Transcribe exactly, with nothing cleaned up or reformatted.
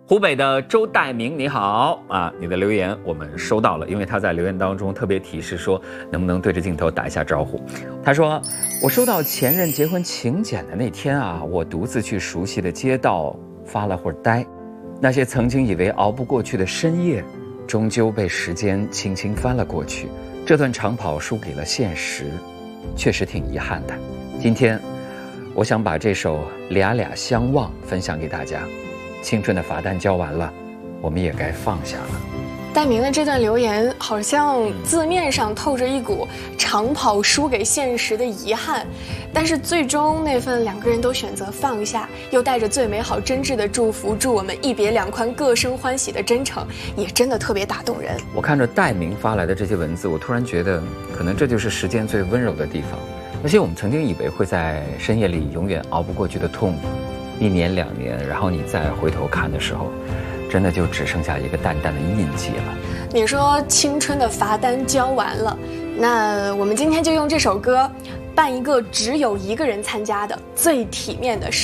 湖北的周代明，你好啊！你的留言我们收到了，因为他在留言当中特别提示说，能不能对着镜头打一下招呼？他说，我收到前任结婚请柬的那天啊，我独自去熟悉的街道发了会儿呆，那些曾经以为熬不过去的深夜，终究被时间轻轻翻了过去。这段长跑输给了现实，确实挺遗憾的。今天，我想把这首《俩俩相望》分享给大家。青春的罚单交完了，我们也该放下了。 戴明的这段留言好像字面上透着一股长跑输给现实的遗憾，但是最终那份两个人都选择放下，又带着最美好真挚的祝福，祝我们一别两宽各生欢喜的真诚，也真的特别打动人。 我看着戴明发来的这些文字，我突然觉得，可能这就是时间最温柔的地方。那些我们曾经以为会在深夜里永远熬不过去的痛，一年两年，然后你再回头看的时候，真的就只剩下一个淡淡的印记了。 你说青春的罚单交完了，那我们今天就用这首歌办一个只有一个人参加的最体面的